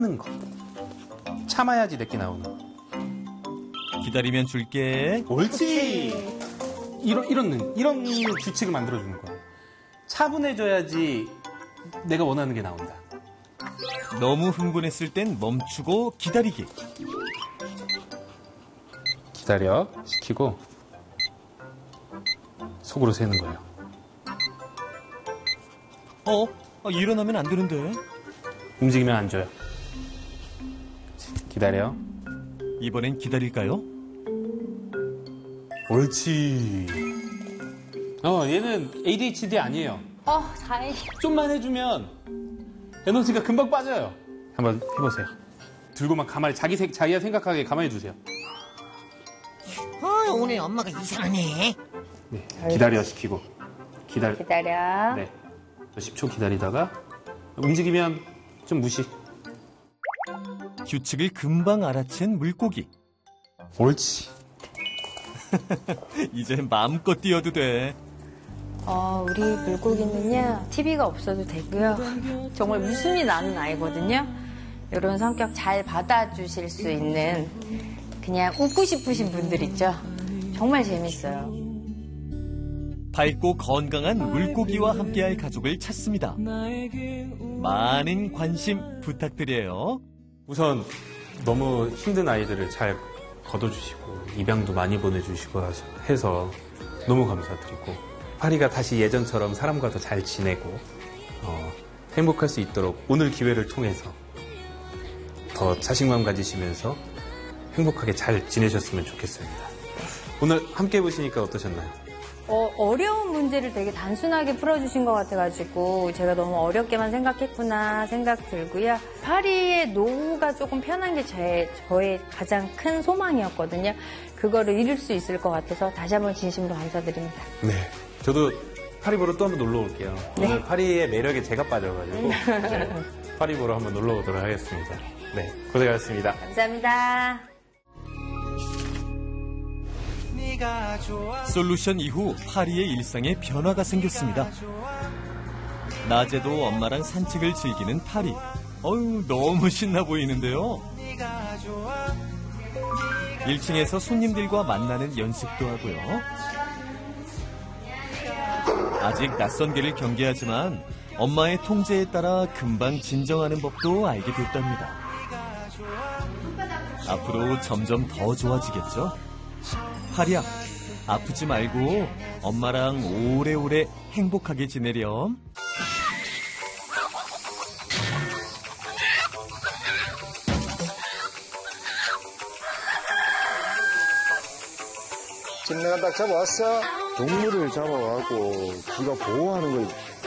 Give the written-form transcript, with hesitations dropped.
는 거. 참아야지 내게 나오는 거. 기다리면 줄게. 옳지. 이런 규칙을 만들어주는 거야. 차분해져야지 내가 원하는 게 나온다. 너무 흥분했을 땐 멈추고 기다리기. 기다려 시키고 속으로 세는 거예요. 일어나면 안 되는데. 움직이면 안 줘요. 기다려. 이번엔 기다릴까요? 옳지. 얘는 ADHD 아니에요. 다행히. 좀만 해주면 에너지가 금방 빠져요. 한번 해보세요. 들고만 가만히 자기가 생각하게 가만히 두세요. 오늘 엄마가 이상하네. 네, 기다려 시키고. 기다려. 네. 10초 기다리다가 움직이면 좀 무시. 규칙을 금방 알아챈 물고기. 옳지. 이제 마음껏 뛰어도 돼. 우리 물고기는요, TV가 없어도 되고요. 정말 웃음이 나는 아이거든요. 이런 성격 잘 받아주실 수 있는 그냥 웃고 싶으신 분들 있죠. 정말 재밌어요. 밝고 건강한 물고기와 함께할 가족을 찾습니다. 많은 관심 부탁드려요. 우선 너무 힘든 아이들을 잘 걷어주시고 입양도 많이 보내주시고 해서 너무 감사드리고 파리가 다시 예전처럼 사람과 더 잘 지내고 행복할 수 있도록 오늘 기회를 통해서 더 자신감 가지시면서 행복하게 잘 지내셨으면 좋겠습니다. 오늘 함께 해보시니까 어떠셨나요? 어려운 문제를 되게 단순하게 풀어주신 것 같아가지고 제가 너무 어렵게만 생각했구나 생각 들고요. 파리의 노후가 조금 편한 게 저의 가장 큰 소망이었거든요. 그거를 이룰 수 있을 것 같아서 다시 한번 진심으로 감사드립니다. 네, 저도 파리 보러 또 한번 놀러 올게요. 네. 오늘 파리의 매력에 제가 빠져가지고 네, 파리 보러 한번 놀러 오도록 하겠습니다. 네, 고생하셨습니다. 감사합니다. 솔루션 이후 파리의 일상에 변화가 생겼습니다. 낮에도 엄마랑 산책을 즐기는 파리. 너무 신나 보이는데요. 1층에서 손님들과 만나는 연습도 하고요. 아직 낯선 길을 경계하지만 엄마의 통제에 따라 금방 진정하는 법도 알게 됐답니다. 앞으로 점점 더 좋아지겠죠? 파리야, 아프지 말고 엄마랑 오래오래 행복하게 지내렴. 지금 내가 딱 잡아왔어. 동물을 잡아와고 지가 보호하는 걸